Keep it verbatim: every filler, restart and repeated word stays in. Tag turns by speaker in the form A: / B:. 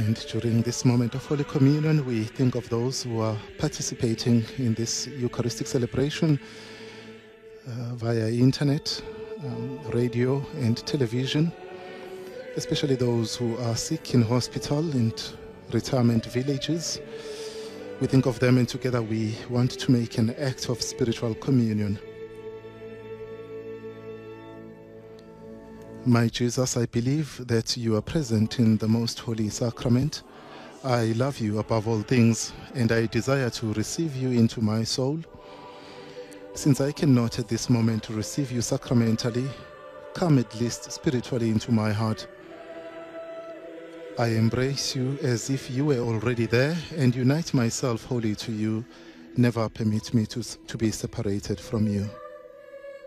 A: And during this moment of Holy Communion, we think of those who are participating in this Eucharistic celebration uh, via internet, um, radio and television, especially those who are sick in hospital and retirement villages. We think of them, and together we want to make an act of spiritual communion. My Jesus, I believe that you are present in the most holy sacrament. I love you above all things, and I desire to receive you into my soul. Since I cannot at this moment receive you sacramentally, come at least spiritually into my heart. I embrace you as if you were already there and unite myself wholly to you. Never permit me to, to be separated from you.